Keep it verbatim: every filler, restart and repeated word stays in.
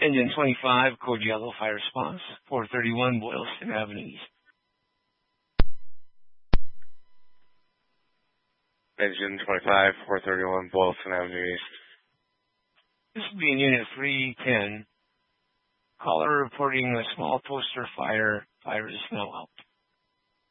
Engine twenty-five, code yellow, fire response, four thirty-one Boylston Avenue East. Engine twenty-five, four thirty-one Boylston Avenue East. This will be in Unit three ten. Caller reporting a small toaster fire. Fire is now out.